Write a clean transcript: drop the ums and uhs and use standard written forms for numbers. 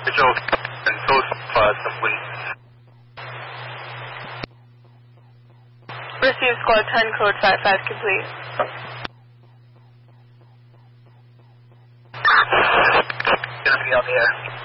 Visual and toast complete. Receive squad 10 code 55 complete. Gonna be on the air.